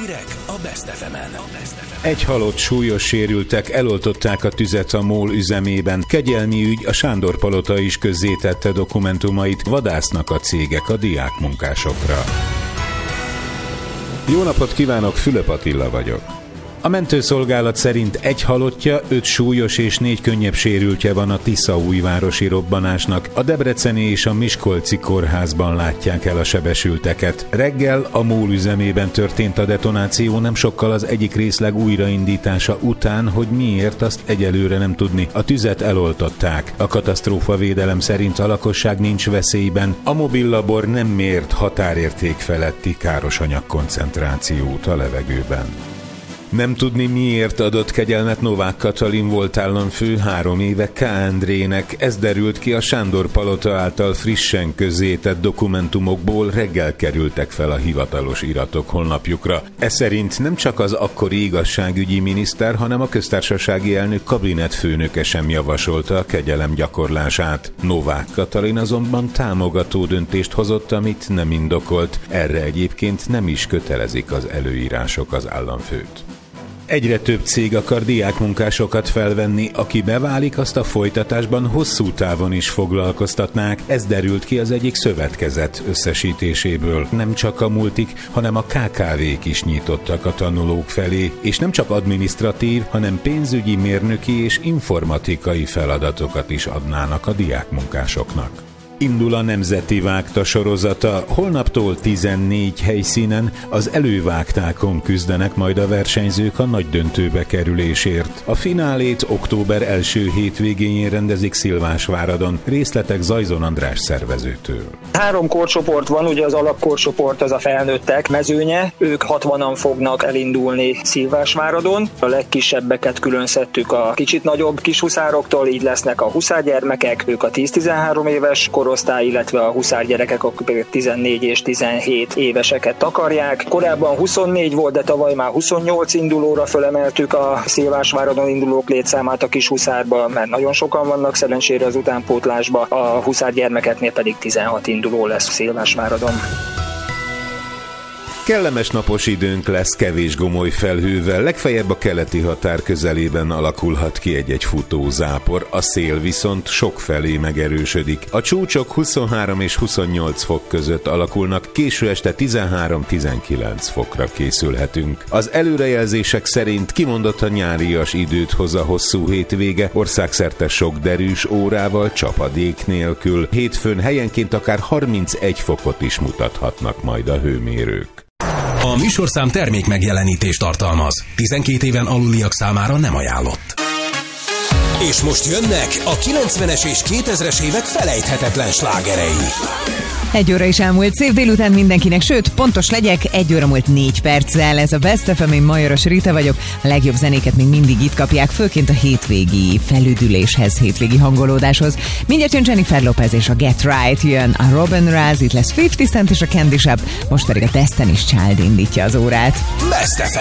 Hírek a Best FM-en. Egy halott, súlyos sérültek eloltották a tüzet a MOL üzemében. Kegyelmi ügy, a Sándor-palota is közzétette dokumentumait, vadásznak a cégek a diákmunkásokra. Jó napot kívánok, Fülöp Attila vagyok. A mentőszolgálat szerint egy halottja, 5 súlyos és 4 könnyebb sérültje van a tiszaújvárosi robbanásnak. A debreceni és a miskolci kórházban látják el a sebesülteket. Reggel a MOL üzemében történt a detonáció, nem sokkal az egyik részleg újraindítása után, hogy miért, azt egyelőre nem tudni. A tüzet eloltották. A katasztrófavédelem szerint a lakosság nincs veszélyben. A mobillabor nem mért határérték feletti károsanyag koncentrációt a levegőben. Nem tudni miért adott kegyelmet Novák Katalin volt államfő 3 éve K. Endrének. Ez derült ki a Sándor-palota által frissen közzétett dokumentumokból, reggel kerültek fel a hivatalos iratok honlapjukra. Ez szerint nem csak az akkori igazságügyi miniszter, hanem a köztársasági elnök kabinetfőnöke sem javasolta a kegyelem gyakorlását. Novák Katalin azonban támogató döntést hozott, amit nem indokolt. Erre egyébként nem is kötelezik az előírások az államfőt. Egyre több cég akar diákmunkásokat felvenni, aki beválik, azt a folytatásban hosszú távon is foglalkoztatnák. Ez derült ki az egyik szövetkezet összesítéséből. Nem csak a multik, hanem a KKV-k is nyitottak a tanulók felé, és nem csak adminisztratív, hanem pénzügyi, mérnöki és informatikai feladatokat is adnának a diákmunkásoknak. Indul a Nemzeti Vágta sorozata. Holnaptól 14 helyszínen az elővágtákon küzdenek majd a versenyzők a nagy döntőbe kerülésért. A finálét október első hétvégén rendezik Szilvásváradon. Részletek Zajzon András szervezőtől. 3 korcsoport van, ugye az alapkorcsoport az a felnőttek mezőnye, ők 60-an fognak elindulni Szilvásváradon. A legkisebbeket külön szedtük a kicsit nagyobb kishuszároktól, így lesznek a huszárgyermekek, ők a 10-13 éves korosztály, illetve a huszárgyerekek, akik 14 és 17 éveseket takarják. Korábban 24 volt, de tavaly már 28 indulóra fölemeltük a Szilvásváradon indulók létszámát a kishuszárba, mert nagyon sokan vannak szerencsére az utánpótlásba, a huszárgyermekeknél pedig 16 induló lesz Szilvásváradon. Kellemes napos időnk lesz kevés gomoly felhővel, legfeljebb a keleti határ közelében alakulhat ki egy-egy futózápor, a szél viszont sokfelé megerősödik. A csúcsok 23 és 28 fok között alakulnak, késő este 13-19 fokra készülhetünk. Az előrejelzések szerint kimondottan nyárias időt hoz a hosszú hétvége, országszerte sok derűs órával, csapadék nélkül. Hétfőn helyenként akár 31 fokot is mutathatnak majd a hőmérők. A műsorszám termék megjelenítést tartalmaz. 12 éven aluliak számára nem ajánlott. És most jönnek a 90-es és 2000-es évek felejthetetlen slágerei. 1 óra is elmúlt, szép délután mindenkinek, sőt, pontos legyek, 1 óra múlt 4 perccel. Ez a Best FM, én Majoros Rita vagyok. A legjobb zenéket még mindig itt kapják, főként a hétvégi felüdüléshez, hétvégi hangolódáshoz. Mindjárt jön Jennifer Lopez és a Get Right, jön a Robin Raz, itt lesz 50 Cent és a Candy Shop, most pedig a Destiny's Child indítja az órát. Best FM.